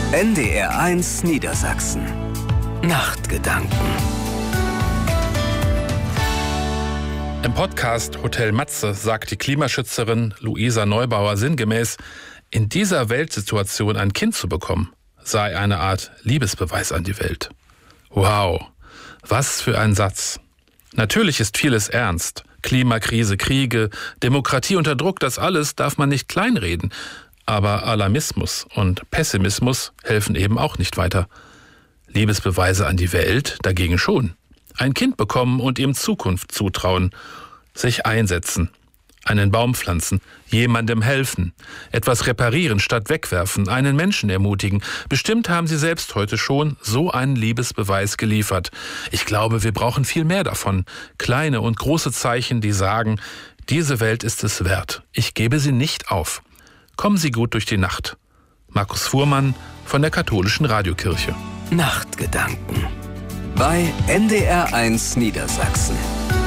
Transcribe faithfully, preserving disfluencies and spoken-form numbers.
N D R eins Niedersachsen. Nachtgedanken. Im Podcast Hotel Matze sagt die Klimaschützerin Luisa Neubauer sinngemäß, in dieser Weltsituation ein Kind zu bekommen, sei eine Art Liebesbeweis an die Welt. Wow, was für ein Satz. Natürlich ist vieles ernst. Klimakrise, Kriege, Demokratie unter Druck, das alles darf man nicht kleinreden. Aber Alarmismus und Pessimismus helfen eben auch nicht weiter. Liebesbeweise an die Welt dagegen schon. Ein Kind bekommen und ihm Zukunft zutrauen. Sich einsetzen. Einen Baum pflanzen. Jemandem helfen. Etwas reparieren statt wegwerfen. Einen Menschen ermutigen. Bestimmt haben Sie selbst heute schon so einen Liebesbeweis geliefert. Ich glaube, wir brauchen viel mehr davon. Kleine und große Zeichen, die sagen, diese Welt ist es wert. Ich gebe sie nicht auf. Kommen Sie gut durch die Nacht. Markus Fuhrmann von der Katholischen Radiokirche. Nachtgedanken bei N D R eins Niedersachsen.